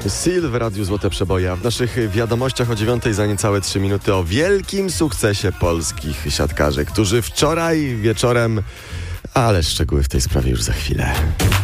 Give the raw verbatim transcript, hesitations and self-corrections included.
Seal w Radiu Złote Przeboje, a w naszych wiadomościach o dziewiątej za niecałe trzy minuty o wielkim sukcesie polskich siatkarzy, którzy wczoraj wieczorem... Ale szczegóły w tej sprawie już za chwilę.